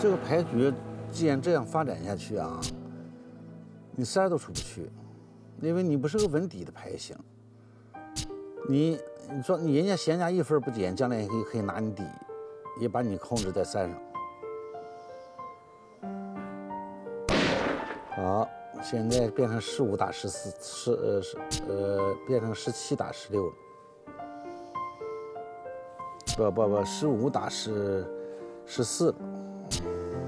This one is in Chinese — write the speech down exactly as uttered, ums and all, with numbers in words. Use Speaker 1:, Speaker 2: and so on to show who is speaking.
Speaker 1: 这个牌局既然这样发展下去啊，你三都出不去，因为你不是个稳底的牌型。你你说你人家闲家一分不减，将来也可以可以拿你底，也把你控制在三上。好，现在变成十五打十四，十呃十呃变成十七打十六了。不不不，十五打十十四了。